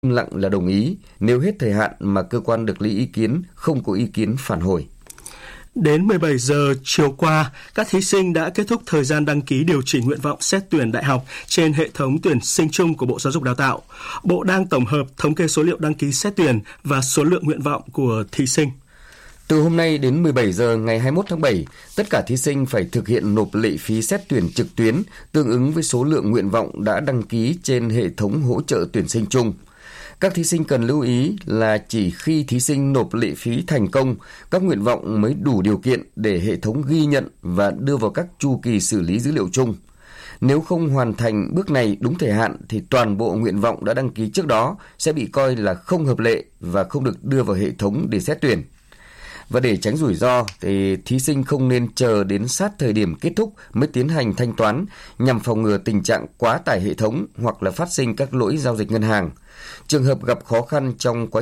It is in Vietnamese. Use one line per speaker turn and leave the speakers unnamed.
im lặng là đồng ý, nếu hết thời hạn mà cơ quan được lấy ý kiến không có ý kiến phản hồi.
Đến 17 giờ chiều qua, các thí sinh đã kết thúc thời gian đăng ký điều chỉnh nguyện vọng xét tuyển đại học trên hệ thống tuyển sinh chung của Bộ Giáo dục Đào tạo. Bộ đang tổng hợp thống kê số liệu đăng ký xét tuyển và số lượng nguyện vọng của thí sinh.
Từ hôm nay đến 17 giờ ngày 21 tháng 7, tất cả thí sinh phải thực hiện nộp lệ phí xét tuyển trực tuyến tương ứng với số lượng nguyện vọng đã đăng ký trên hệ thống hỗ trợ tuyển sinh chung. Các thí sinh cần lưu ý là chỉ khi thí sinh nộp lệ phí thành công, các nguyện vọng mới đủ điều kiện để hệ thống ghi nhận và đưa vào các chu kỳ xử lý dữ liệu chung. Nếu không hoàn thành bước này đúng thời hạn thì toàn bộ nguyện vọng đã đăng ký trước đó sẽ bị coi là không hợp lệ và không được đưa vào hệ thống để xét tuyển. Và để tránh rủi ro thì thí sinh không nên chờ đến sát thời điểm kết thúc mới tiến hành thanh toán nhằm phòng ngừa tình trạng quá tải hệ thống hoặc là phát sinh các lỗi giao dịch ngân hàng. Trường hợp gặp khó khăn trong quá